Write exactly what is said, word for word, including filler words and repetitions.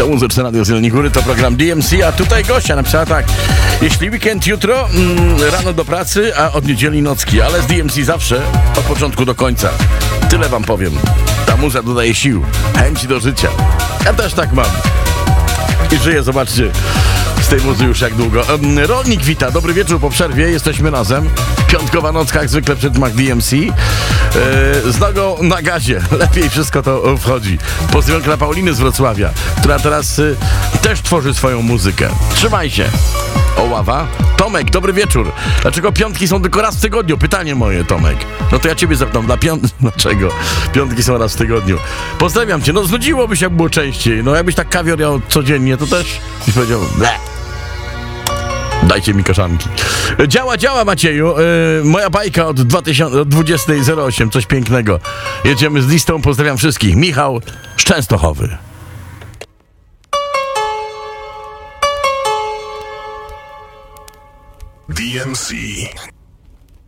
To Muzyczne Radio z Jeleniej Góry, to program D M C, a tutaj gościa napisała tak: jeśli weekend jutro, mm, rano do pracy, a od niedzieli nocki, ale z D M C zawsze od początku do końca. Tyle wam powiem. Ta muza dodaje sił, chęci do życia. Ja też tak mam. I żyję, zobaczcie, z tej muzy już jak długo. Rolnik wita, dobry wieczór po przerwie, jesteśmy razem. Piątkowa nocka, jak zwykle przed Mac D M C. Yy, z nogą na gazie, lepiej wszystko to wchodzi. Pozdrowionka dla Pauliny z Wrocławia, która teraz yy, też tworzy swoją muzykę. Trzymaj się. Oława. Tomek, dobry wieczór. Dlaczego piątki są tylko raz w tygodniu? Pytanie moje, Tomek. No to ja ciebie zapytam, dla piąt... Dlaczego piątki są raz w tygodniu? Pozdrawiam cię. No znudziłoby się, jak było częściej. No jakbyś tak kawior jadł codziennie, to też byś powiedział, ble. Dajcie mi kaszanki. Działa, działa, Macieju. Yy, moja bajka od dwudziestej zero osiem. Coś pięknego. Jedziemy z listą. Pozdrawiam wszystkich. Michał z Częstochowy. D M C.